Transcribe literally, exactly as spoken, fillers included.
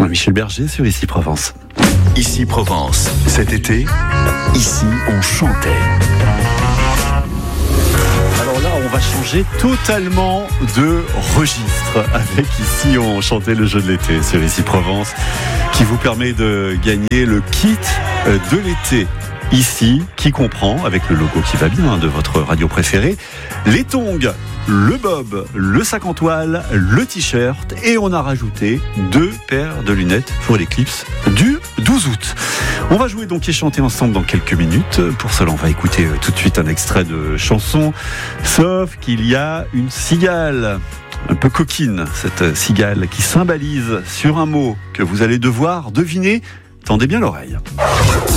Michel Berger sur Ici Provence. Ici Provence, cet été, ici on chantait. Alors là, on va changer totalement de registre avec Ici on chantait le jeu de l'été sur Ici Provence qui vous permet de gagner le kit de l'été. Ici, qui comprend, avec le logo qui va bien de votre radio préférée, les tongs, le bob, le sac en toile, le t-shirt, et on a rajouté deux paires de lunettes pour l'éclipse du douze août. On va jouer donc et chanter ensemble dans quelques minutes. Pour cela, on va écouter tout de suite un extrait de chanson, sauf qu'il y a une cigale un peu coquine, cette cigale qui symbolise sur un mot que vous allez devoir deviner. Tendez bien l'oreille.